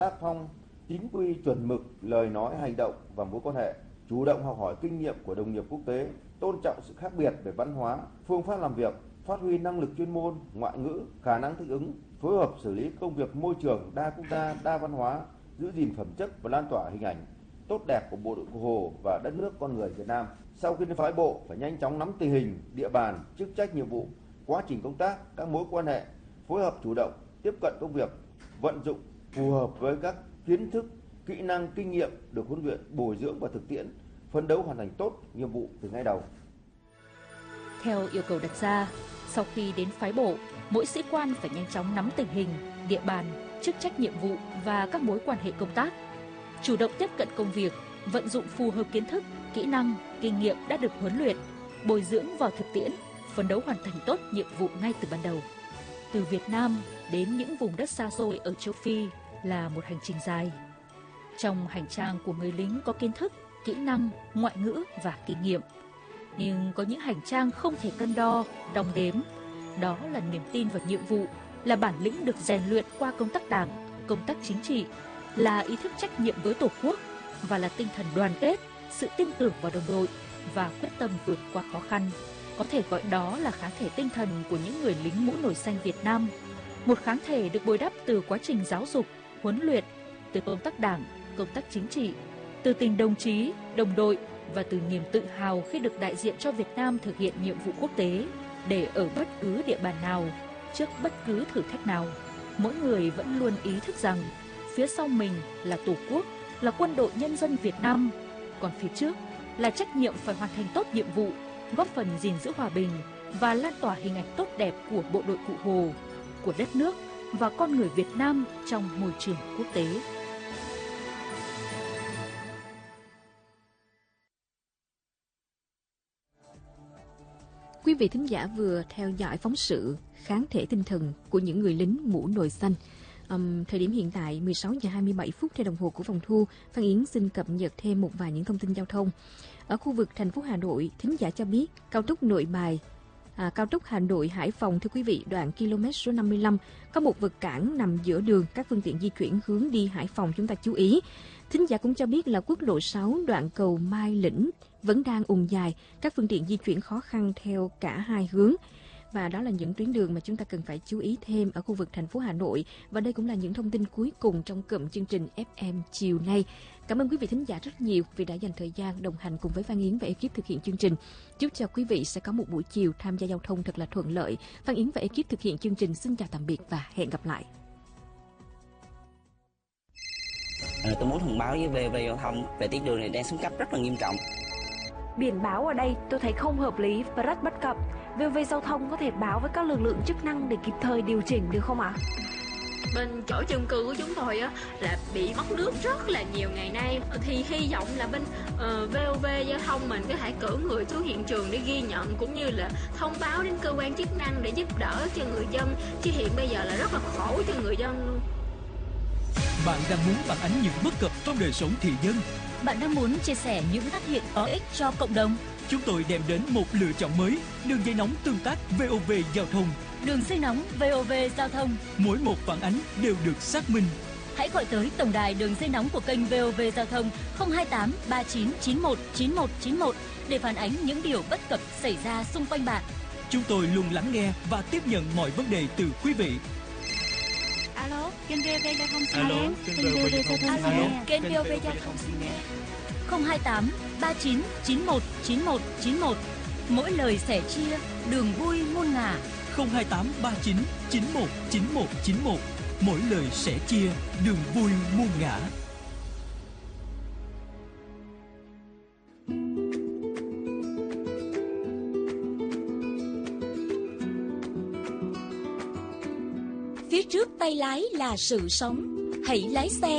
tác phong chính quy chuẩn mực, lời nói, hành động và mối quan hệ, chủ động học hỏi kinh nghiệm của đồng nghiệp quốc tế, tôn trọng sự khác biệt về văn hóa, phương pháp làm việc, phát huy năng lực chuyên môn, ngoại ngữ, khả năng thích ứng, phối hợp xử lý công việc môi trường đa quốc gia, đa văn hóa, giữ gìn phẩm chất và lan tỏa hình ảnh tốt đẹp của bộ đội Cụ Hồ và đất nước con người Việt Nam. Sau khi lên phái bộ, phải nhanh chóng nắm tình hình, địa bàn, chức trách nhiệm vụ, quá trình công tác, các mối quan hệ, phối hợp chủ động, tiếp cận công việc, vận dụng phù hợp với các kiến thức, kỹ năng, kinh nghiệm được huấn luyện, bồi dưỡng và thực tiễn, phấn đấu hoàn thành tốt nhiệm vụ từ ngay đầu. Theo yêu cầu đặt ra, sau khi đến phái bộ, mỗi sĩ quan phải nhanh chóng nắm tình hình, địa bàn, chức trách nhiệm vụ và các mối quan hệ công tác, chủ động tiếp cận công việc, vận dụng phù hợp kiến thức, kỹ năng, kinh nghiệm đã được huấn luyện, bồi dưỡng vào thực tiễn, phấn đấu hoàn thành tốt nhiệm vụ ngay từ ban đầu. Từ Việt Nam đến những vùng đất xa xôi ở châu Phi là một hành trình dài. Trong hành trang của người lính có kiến thức, kỹ năng, ngoại ngữ và kinh nghiệm. Nhưng có những hành trang không thể cân đo, đong đếm. Đó là niềm tin vào nhiệm vụ, là bản lĩnh được rèn luyện qua công tác đảng, công tác chính trị, là ý thức trách nhiệm với Tổ quốc và là tinh thần đoàn kết, sự tin tưởng vào đồng đội và quyết tâm vượt qua khó khăn. Có thể gọi đó là kháng thể tinh thần của những người lính mũ nổi xanh Việt Nam. Một kháng thể được bồi đắp từ quá trình giáo dục, huấn luyện, từ công tác đảng, công tác chính trị, từ tình đồng chí, đồng đội và từ niềm tự hào khi được đại diện cho Việt Nam thực hiện nhiệm vụ quốc tế, để ở bất cứ địa bàn nào, trước bất cứ thử thách nào, mỗi người vẫn luôn ý thức rằng phía sau mình là Tổ quốc, là quân đội nhân dân Việt Nam, còn phía trước là trách nhiệm phải hoàn thành tốt nhiệm vụ, góp phần gìn giữ hòa bình và lan tỏa hình ảnh tốt đẹp của bộ đội Cụ Hồ, của đất nước và con người Việt Nam trong môi trường quốc tế. Quý vị thính giả vừa theo dõi phóng sự kháng thể tinh thần của những người lính mũ nồi xanh. Thời điểm hiện tại 16 giờ 27 phút theo đồng hồ của phòng thu. Phan Yến xin cập nhật thêm một vài những thông tin giao thông. Ở khu vực thành phố Hà Nội, thính giả cho biết cao tốc Nội Bài, cao tốc Hà Nội Hải Phòng, thưa quý vị, đoạn km số 55 có một vực cản nằm giữa đường, các phương tiện di chuyển hướng đi Hải Phòng chúng ta chú ý. Thính giả cũng cho biết là quốc lộ 6 đoạn cầu Mai Lĩnh vẫn đang ùn dài, các phương tiện di chuyển khó khăn theo cả hai hướng. Và đó là những tuyến đường mà chúng ta cần phải chú ý thêm ở khu vực thành phố Hà Nội. Và đây cũng là những thông tin cuối cùng trong cụm chương trình FM chiều nay. Cảm ơn quý vị thính giả rất nhiều vì đã dành thời gian đồng hành cùng với Phan Yến và ekip thực hiện chương trình. Chúc cho quý vị sẽ có một buổi chiều tham gia giao thông thật là thuận lợi. Phan Yến và ekip thực hiện chương trình xin chào tạm biệt và hẹn gặp lại. Tôi muốn thông báo với VOV Giao thông về tuyến đường này đang xuống cấp rất là nghiêm trọng. Biển báo ở đây tôi thấy không hợp lý và rất bất cập. VOV Giao thông có thể báo với các lực lượng chức năng để kịp thời điều chỉnh được không ạ? Bên chỗ chung cư của chúng tôi á là bị mất nước rất là nhiều ngày nay, thì hy vọng là bên VOV Giao thông mình có thể cử người xuống hiện trường để ghi nhận cũng như là thông báo đến cơ quan chức năng để giúp đỡ cho người dân, chứ hiện bây giờ là rất là khổ cho người dân luôn. Bạn đang muốn phản ánh những bất cập trong đời sống thị dân. Bạn đang muốn chia sẻ những phát hiện có ích cho cộng đồng. Chúng tôi đem đến một lựa chọn mới, đường dây nóng tương tác VOV Giao thông. Đường dây nóng VOV Giao thông. Mỗi một phản ánh đều được xác minh. Hãy gọi tới tổng đài đường dây nóng của kênh VOV Giao thông 028 3991 9191 để phản ánh những điều bất cập xảy ra xung quanh bạn. Chúng tôi luôn lắng nghe và tiếp nhận mọi vấn đề từ quý vị. Alo, kênh VOV Giao thông xin Alo, nghe. kênh VOV Giao thông xin nghe. Kênh VOV Giao thông xin nghe. 028 3991 9191. Mỗi lời sẻ chia, đường vui muôn ngả. 028 39 91 9191. Mỗi lời sẻ chia, đường vui muôn ngả. Phía trước tay lái là sự sống. Hãy lái xe